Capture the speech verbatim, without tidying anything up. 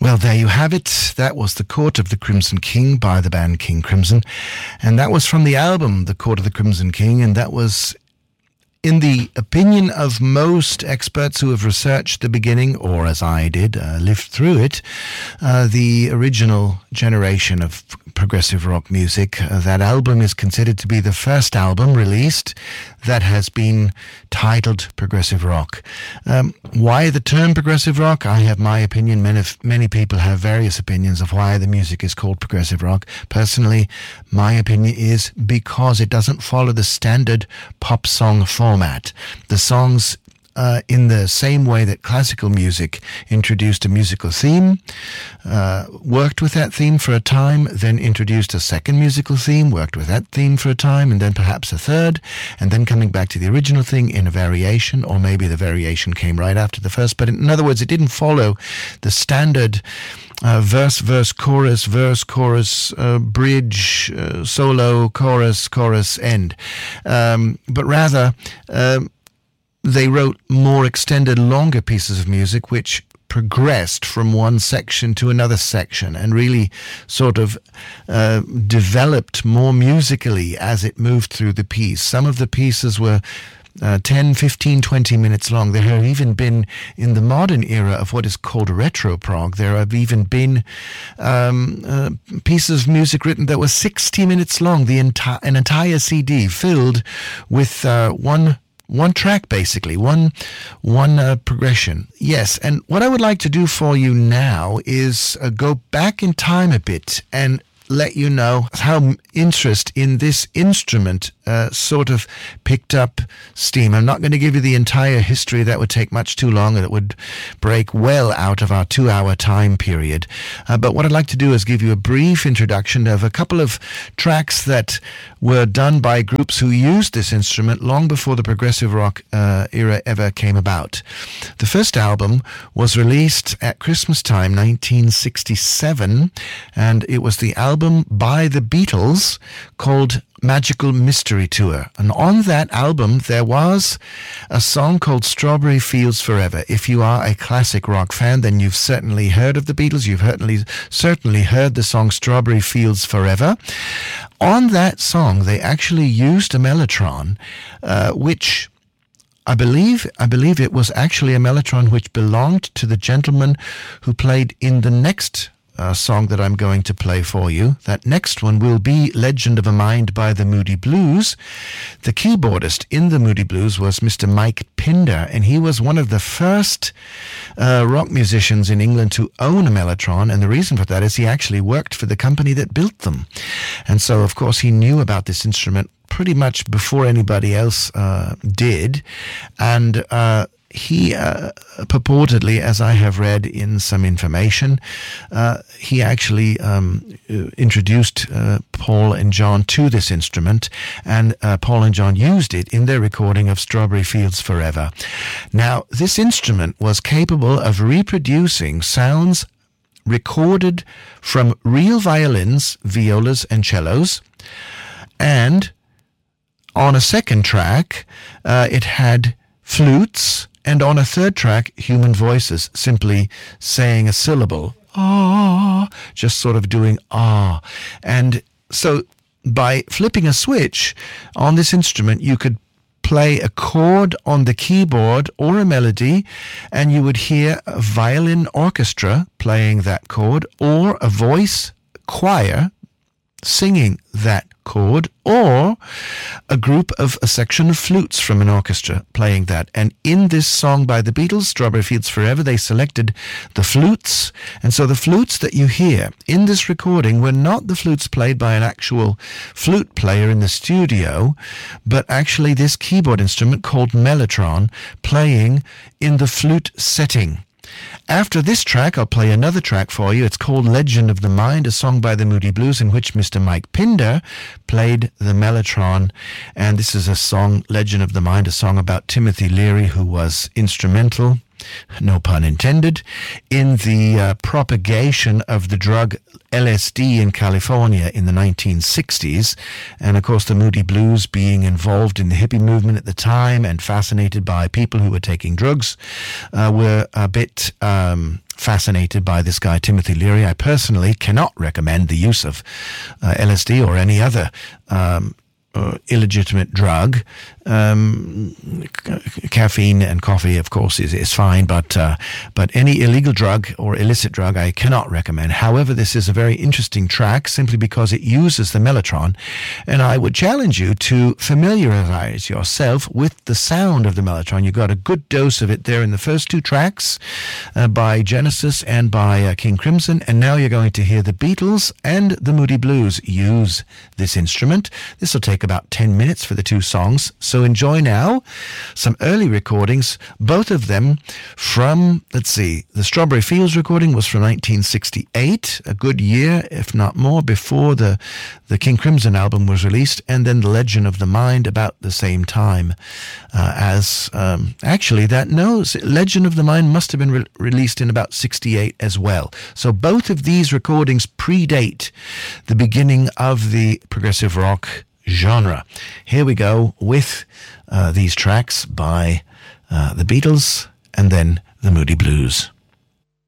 Well, there you have it. That was The Court of the Crimson King by the band King Crimson. And that was from the album The Court of the Crimson King. And that was, in the opinion of most experts who have researched the beginning, or as I did, uh, lived through it, uh, the original generation of progressive rock music. Uh, that album is considered to be the first album released that has been titled progressive rock. Um, why the term progressive rock? I have my opinion. Many, many people have various opinions of why the music is called progressive rock. Personally, my opinion is because it doesn't follow the standard pop song format. The songs Uh, in the same way that classical music introduced a musical theme, uh, worked with that theme for a time, then introduced a second musical theme, worked with that theme for a time, and then perhaps a third, and then coming back to the original thing in a variation, or maybe the variation came right after the first. But in other words, it didn't follow the standard uh, verse, verse, chorus, verse, chorus, uh, bridge, uh, solo, chorus, chorus, end. Um, but rather, um, they wrote more extended, longer pieces of music which progressed from one section to another section and really sort of uh, developed more musically as it moved through the piece. Some of the pieces were uh, ten, fifteen, twenty minutes long. There have even been, in the modern era of what is called retro prog, there have even been um, uh, pieces of music written that were sixty minutes long, the enti- an entire C D filled with uh, one One track, basically, one one uh, progression. Yes, and what I would like to do for you now is uh, go back in time a bit and let you know how interest in this instrument uh, sort of picked up steam. I'm not going to give you the entire history. That would take much too long and it would break well out of our two-hour time period. Uh, but what I'd like to do is give you a brief introduction of a couple of tracks that were done by groups who used this instrument long before the progressive rock uh, era ever came about. The first album was released at Christmas time, nineteen sixty-seven, and it was the album by the Beatles called Magical Mystery Tour. And on that album, there was a song called Strawberry Fields Forever. If you are a classic rock fan, then you've certainly heard of the Beatles. You've certainly, certainly heard the song Strawberry Fields Forever. On that song, they actually used a mellotron, uh, which I believe I believe it was actually a mellotron which belonged to the gentleman who played in the next Uh, song that I'm going to play for you. That next one will be Legend of a Mind by the Moody Blues. The keyboardist in the Moody Blues was Mister Mike Pinder, and he was one of the first uh, rock musicians in England to own a mellotron, and the reason for that is he actually worked for the company that built them. And so, of course, he knew about this instrument pretty much before anybody else uh, did, and uh, He uh, purportedly, as I have read in some information, uh, he actually um, introduced uh, Paul and John to this instrument, and uh, Paul and John used it in their recording of Strawberry Fields Forever. Now, this instrument was capable of reproducing sounds recorded from real violins, violas, and cellos, and on a second track, uh, it had flutes, and on a third track, human voices simply saying a syllable, ah, just sort of doing ah. And so by flipping a switch on this instrument, you could play a chord on the keyboard or a melody, and you would hear a violin orchestra playing that chord, or a voice choir singing that chord, or a group of a section of flutes from an orchestra playing that. And in this song by the Beatles, Strawberry Fields Forever, they selected the flutes. And so the flutes that you hear in this recording were not the flutes played by an actual flute player in the studio, but actually this keyboard instrument called mellotron playing in the flute setting. After this track, I'll play another track for you. It's called Legend of the Mind, a song by the Moody Blues in which Mister Mike Pinder played the mellotron. And this is a song, Legend of the Mind, a song about Timothy Leary, who was instrumental, no pun intended, in the uh, propagation of the drug L S D in California in the nineteen sixties. And of course, the Moody Blues, being involved in the hippie movement at the time and fascinated by people who were taking drugs, uh, were a bit um, fascinated by this guy, Timothy Leary. I personally cannot recommend the use of uh, L S D or any other um, uh, illegitimate drug. Um, c- caffeine and coffee, of course, is, is fine, but uh, but any illegal drug or illicit drug I cannot recommend. However, this is a very interesting track simply because it uses the mellotron, and I would challenge you to familiarize yourself with the sound of the mellotron. You got a good dose of it there in the first two tracks uh, by Genesis and by uh, King Crimson, and now you're going to hear the Beatles and the Moody Blues use this instrument. This will take about ten minutes for the two songs, so enjoy now some early recordings, both of them from, let's see, the Strawberry Fields recording was from nineteen sixty-eight, a good year, if not more, before the, the King Crimson album was released, and then The Legend of the Mind about the same time uh, as, um, actually, that knows, Legend of the Mind must have been re- released in about sixty-eight as well. So both of these recordings predate the beginning of the progressive rock genre. Here we go with uh, these tracks by uh, the Beatles and then the Moody Blues.